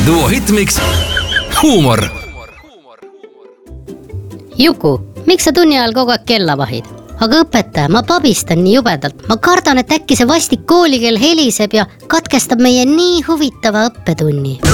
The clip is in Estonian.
Duo Hitmix huumor. Juku, miks sa tunni ajal kogu aeg kella vahid? Aga õpetaja, ma pabistan nii jubedalt. Ma kardan, et äkki see vastik koolikell heliseb ja katkestab meie nii huvitava õppetunni.